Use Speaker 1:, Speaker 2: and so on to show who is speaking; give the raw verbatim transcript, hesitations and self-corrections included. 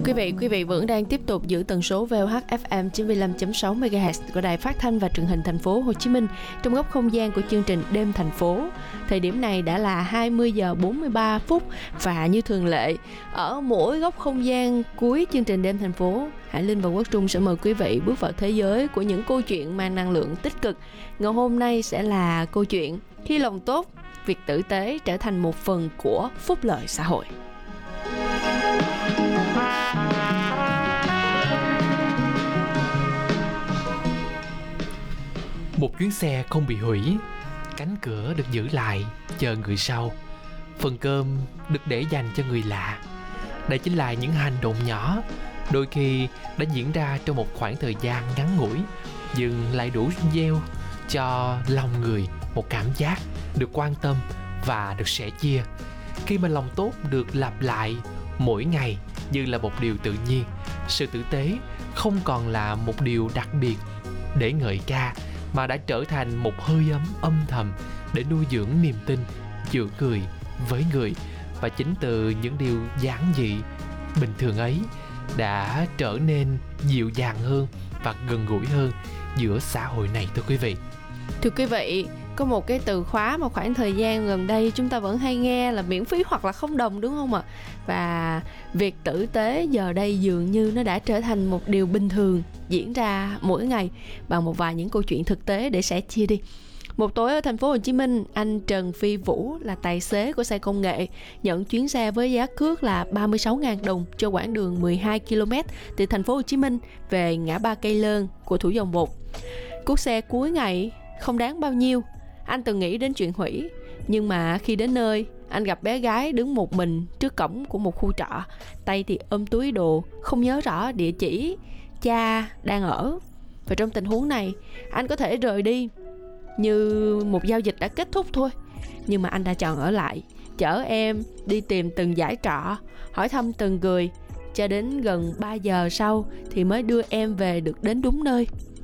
Speaker 1: quý vị, quý vị vẫn đang tiếp tục giữ tần số vê o hát ép em chín mươi lăm phẩy sáu mê ga héc của Đài Phát thanh và Truyền hình Thành phố Hồ Chí Minh trong góc không gian của chương trình Đêm Thành phố. Thời điểm này đã là hai mươi giờ bốn mươi ba phút và như thường lệ, ở mỗi góc không gian cuối chương trình Đêm Thành phố, Hải Linh và Quốc Trung sẽ mời quý vị bước vào thế giới của những câu chuyện mang năng lượng tích cực. Ngày hôm nay sẽ là câu chuyện khi lòng tốt, việc tử tế trở thành một phần của phúc lợi xã hội.
Speaker 2: Một chuyến xe không bị hủy, cánh cửa được giữ lại chờ người sau, phần cơm được để dành cho người lạ. Đây chính là những hành động nhỏ, đôi khi đã diễn ra trong một khoảng thời gian ngắn ngủi, nhưng lại đủ gieo cho lòng người một cảm giác được quan tâm và được sẻ chia. Khi mà lòng tốt được lặp lại mỗi ngày như là một điều tự nhiên, sự tử tế không còn là một điều đặc biệt để ngợi ca, mà đã trở thành một hơi ấm âm thầm để nuôi dưỡng niềm tin giữa người với người. Và chính từ những điều giản dị, bình thường ấy đã trở nên dịu dàng hơn và gần gũi hơn giữa xã hội này, thưa quý vị.
Speaker 1: Thưa quý vị, có một cái từ khóa mà khoảng thời gian gần đây chúng ta vẫn hay nghe là miễn phí hoặc là không đồng, đúng không ạ? Và việc tử tế giờ đây dường như nó đã trở thành một điều bình thường diễn ra mỗi ngày bằng một vài những câu chuyện thực tế để sẻ chia đi. Một tối ở thành phố Hồ Chí Minh, anh Trần Phi Vũ là tài xế của xe công nghệ, nhận chuyến xe với giá cước là ba mươi sáu nghìn đồng cho quãng đường mười hai ki lô mét từ thành phố Hồ Chí Minh về ngã ba Cây Lơn của Thủ Dầu Một. Cuốc xe cuối ngày không đáng bao nhiêu, anh từng nghĩ đến chuyện hủy, nhưng mà khi đến nơi, anh gặp bé gái đứng một mình trước cổng của một khu trọ, tay thì ôm túi đồ, không nhớ rõ địa chỉ cha đang ở. Và trong tình huống này, anh có thể rời đi như một giao dịch đã kết thúc thôi, nhưng mà anh đã chọn ở lại, chở em đi tìm từng dãy trọ, hỏi thăm từng người, cho đến gần ba giờ sau thì mới đưa em về được đến đúng nơi.